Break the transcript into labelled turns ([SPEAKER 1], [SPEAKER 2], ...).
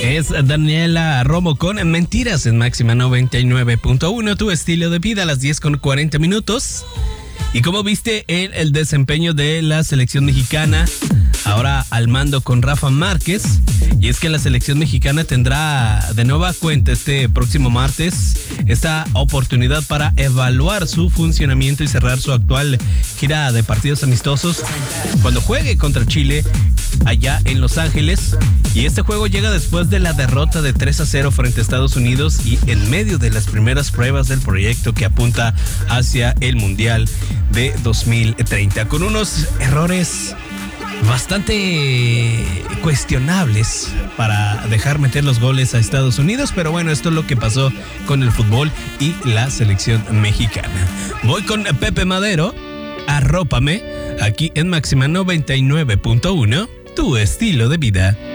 [SPEAKER 1] Es Daniela Romo con Mentiras en Máxima 99.1, tu estilo de vida a las 10:40. ¿Y cómo viste el desempeño de la selección mexicana? Ahora al mando con Rafa Márquez. Y es que la selección mexicana tendrá de nueva cuenta este próximo martes esta oportunidad para evaluar su funcionamiento y cerrar su actual gira de partidos amistosos cuando juegue contra Chile allá en Los Ángeles. Y este juego llega después de la derrota de 3-0 frente a Estados Unidos y en medio de las primeras pruebas del proyecto que apunta hacia el Mundial de 2030, con unos errores bastante cuestionables para dejar meter los goles a Estados Unidos, pero bueno, esto es lo que pasó con el fútbol y la selección mexicana. Voy con Pepe Madero, Arrópame, aquí en Máxima 99.1, tu estilo de vida.